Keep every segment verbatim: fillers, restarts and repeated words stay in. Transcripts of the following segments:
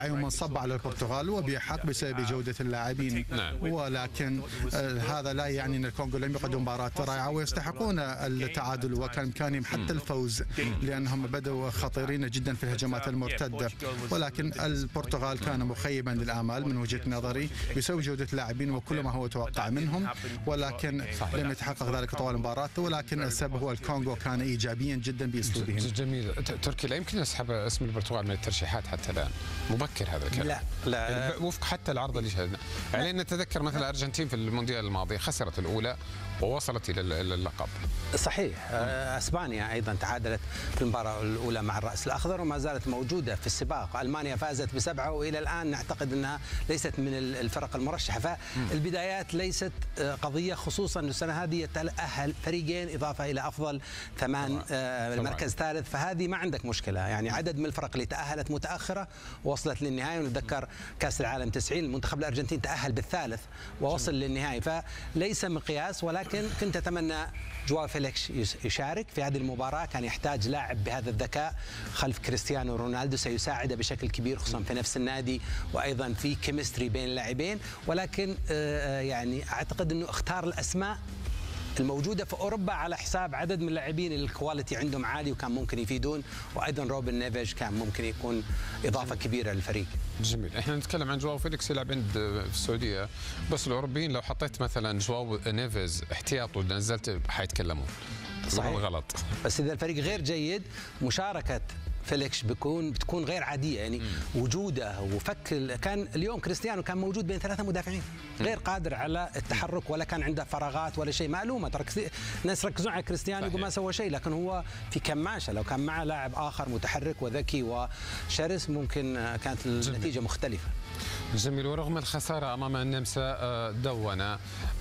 منصب على البرتغال وبحق بسبب جودة اللاعبين. نعم. ولكن آه هذا لا يعني أن الكونغو لم يقدموا مباراة رائعة ويستحقون التعادل وكان بإمكانهم حتى الفوز لأنهم بدأوا خطيرين جدا في الهجمات المرتدة. ولكن البرتغال كان مخيبا للآمال من وجهة نظري بسبب جودة اللاعبين وكل ما هو توقع منهم، ولكن لم يتحقق ذلك طوال المباراة. ولكن السبب هو الكونغو كان إيجابيا جدا بأسلوبهم. جميل. تركي لا يمكن يسحب اسم البرتغال من الترشيحات حتى الآن، مبكر هذا الكلام. لا لا وفق حتى العرض اللي شاهدنا عليه. نتذكر مثلا الأرجنتين في المونديال الماضي خسرت الأولى ووصلت إلى اللقب. صحيح. اسبانيا ايضا تعادلت في المباراه الاولى مع الراس الاخضر وما زالت موجوده في السباق. المانيا فازت بسبعه والى الان نعتقد انها ليست من الفرق المرشحه. فالبدايات ليست قضيه، خصوصا ان السنه هذه يتاهل فريقين اضافه الى افضل ثمان المركز الثالث، فهذه ما عندك مشكله. يعني عدد من الفرق اللي تاهلت متاخره ووصلت للنهايه، ونتذكر كاس العالم تسعين المنتخب الارجنتين تاهل بالثالث ووصل للنهايه، فليس مقياس. ولكن كنت اتمنى جواو فيليكس يشارك في هذه المباراة، كان يحتاج لاعب بهذا الذكاء خلف كريستيانو رونالدو سيساعده بشكل كبير، خصوصا في نفس النادي وأيضا في كيمستري بين اللاعبين. ولكن يعني أعتقد أنه اختار الأسماء الموجودة في أوروبا على حساب عدد من اللاعبين اللي الكواليتي عندهم عالي وكان ممكن يفيدون، وأيضا روبن نيفيز كان ممكن يكون إضافة كبيرة للفريق. جميل. احنا نتكلم عن جواو فيليكس يلعب عند في السعودية، بس الأوروبيين لو حطيت مثلا جواو نيفيز احتياط ونزلت حيتكلمون. صحيح. غلط. بس إذا الفريق غير جيد مشاركة فيليكس بيكون بتكون غير عاديه. يعني مم. وجوده وفك كان اليوم كريستيانو كان موجود بين ثلاثه مدافعين، غير قادر على التحرك ولا كان عنده فراغات ولا شيء. معلومه ترى الناس يركزون على كريستيانو يقول ما سوى شيء، لكن هو في كماشه. لو كان معه لاعب اخر متحرك وذكي وشرس ممكن كانت النتيجه مختلفه. جميل. ورغم الخساره امام النمسا دون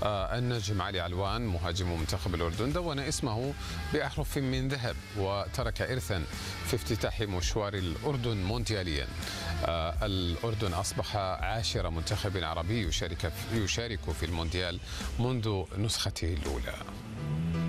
النجم علي علوان مهاجم منتخب الاردن دون اسمه باحرف من ذهب وترك ارثا في افتتاح مشوار الأردن موندياليا. آه الأردن أصبح عاشر منتخب عربي يشارك يشارك في المونديال منذ نسخته الأولى.